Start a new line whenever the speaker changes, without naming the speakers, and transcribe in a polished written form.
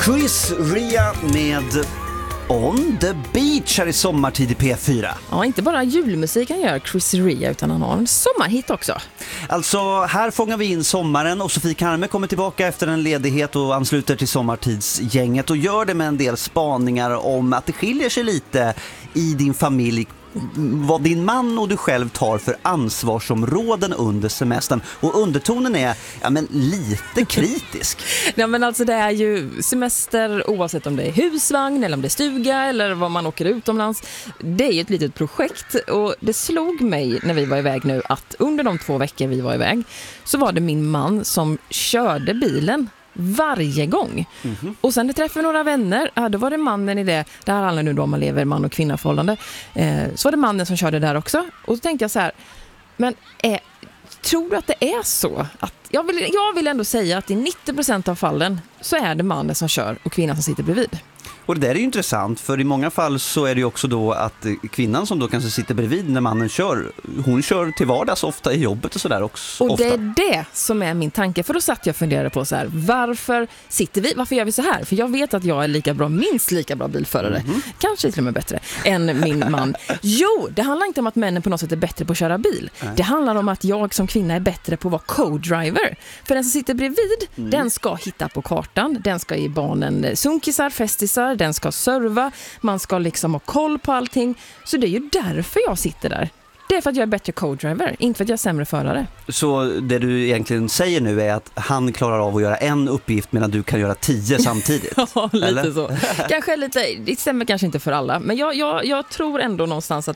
Chris Ria med On the Beach här i sommartid i P4.
Ja, inte bara julmusik han gör, Chris Ria, utan han har en sommarhit också.
Alltså, här fångar vi in sommaren och Sofie Karme kommer tillbaka efter en ledighet och ansluter till sommartidsgänget och gör det med en del spaningar om att det skiljer sig lite i din familj vad din man och du själv tar för ansvarsområden under semestern. Och undertonen är lite kritisk.
Ja, men alltså det är ju semester oavsett om det är husvagn eller om det är stuga eller vad man åker utomlands. Det är ju ett litet projekt och det slog mig när vi var iväg nu att under de 2 veckor vi var iväg så var det min man som körde bilen varje gång. Och sen träffade några vänner, då var det mannen i det här handlar nu då om man lever man- och kvinnaförhållande, så var det mannen som körde där också. Och så tänkte jag så här, men tror du att det är så? Att jag vill ändå säga att i 90% av fallen så är det mannen som kör och kvinnan som sitter bredvid.
Och det där är ju intressant, för i många fall så är det ju också då att kvinnan som då kanske sitter bredvid när mannen kör, hon kör till vardags ofta i jobbet och sådär också.
Och
ofta.
det är det som är min tanke, för då satt jag och funderade på så här, varför gör vi så här? För jag vet att jag är minst lika bra bilförare, kanske till och med bättre än min man. Jo, det handlar inte om att männen på något sätt är bättre på att köra bil. Det handlar om att jag som kvinna är bättre på att vara co-driver. För den som sitter bredvid, den ska hitta på kartan, den ska ge barnen sunkisar, festisar, den ska serva, man ska liksom ha koll på allting. Så det är ju därför jag sitter där. Det är för att jag är bättre co-driver, inte för att jag är sämre förare.
Så det du egentligen säger nu är att han klarar av att göra en uppgift medan du kan göra 10 samtidigt?
Ja, lite
eller?
så. Det stämmer kanske inte för alla, men jag tror ändå någonstans att